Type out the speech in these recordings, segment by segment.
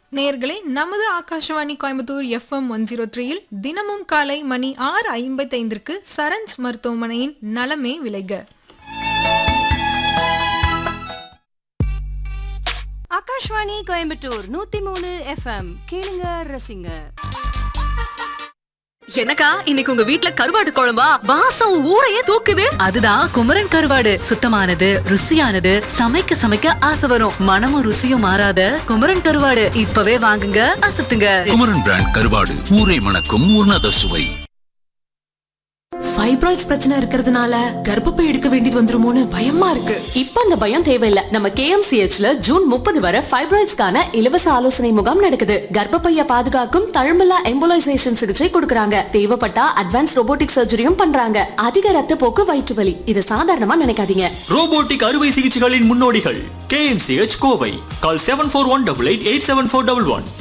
நேயர்களே, நமது ஆகாஷவாணி கோயம்புத்தூர் எஃப்எம் 103ல் தினமும் காலை மணி 6:55ற்கு சரண்ஸ் மருத்துவமனையின் நலமே விளைக. ஆகாஷ்வாணி கோயம்புத்தூர் 103 எஃப்எம் கேளுங்க ரசிங்க. எனக்கா இன்னைக்கு உங்க வீட்ல கருவாடு குழம்பா? வாசம் ஊரையே தூக்குது. அதுதான் குமரன் கருவாடு. சுத்தமானது, ருசியானது, சமைக்க சமைக்க ஆசை வரும். மனமும் ருசியும் மாறாத குமரன் கருவாடு இப்பவே வாங்குங்க, அசத்துங்க. குமரன் பிராண்ட் கருவாடு, ஊரை மணக்கும் உன்னத சுவை. ஃபைப்ராய்ட்ஸ் பிரச்சனை இருக்கிறதுனால கர்ப்பப்பை எடுக்க வேண்டியது வந்துருமோன்னு பயமா இருக்கு. இப்ப அந்த பயம் தேவையில்ல. நம்ம KMCHல ஜூன் 30 வரை ஃபைப்ராய்ட்ஸ்க்கான இலவச ஆலோசனை முகாம் நடக்குது. கர்ப்பப்பைய பாதுகாக்கும் தழும்பலா எம்போலைசேஷன் சிகிச்சை கொடுக்கறாங்க. தேவைப்பட்டா அட்வான்ஸ் ரோபோட்டிக் சர்ஜரியும் பண்றாங்க. அதிக ரத்த போக்கு, வயிற்று வலி இது சாதாரணமா நினைக்காதீங்க. ரோபோட்டிக் அறுவை சிகிச்சைகளின் முன்னோடிகள் KMCH கோவை. கால் 7418887411.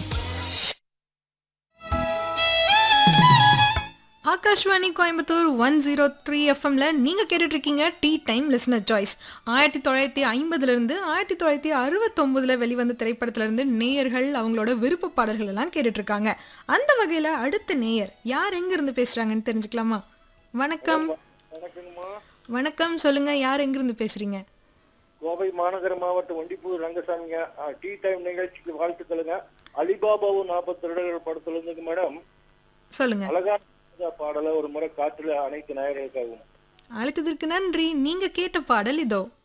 ஆகாஷ்வாணி கோயம்புத்தூர் 103 எஃப்எம்ல நீங்க கேட்டுட்டு இருக்கீங்க டீ டைம் லிசனர் சாய்ஸ். 1950 இருந்து 1969 வெளிவந்த திரைப்படத்துல இருந்து நேயர்கள் அவங்களோட விருப்ப பாடல்கள் எல்லாம் கேட்டுட்டு இருக்காங்க. அந்த வகையில அடுத்த நேயர் யார் எங்க இருந்து பேசுறாங்கன்னு தெரிஞ்சுக்கலாமா? வணக்கம். வணக்கம், சொல்லுங்க, யார் எங்க இருந்து பேசுறீங்க? கோவை மாநகர மாவட்டம் ஒண்டிப்பூர் ரங்கசாமிங்க. டீ டைம் நிகழ்ச்சிக்கு வாழ்த்துக்களுங்க. அலிபாபாவும் 40 திருடர்கள் படத்துல இருந்து மேடம் சொல்லுங்க. அழகான பாடல ஒரு முறை காற்றுல அனைத்து நாயர்களுக்காகவும். அழைத்ததற்கு நன்றி. நீங்க கேட்ட பாடல் இதோ.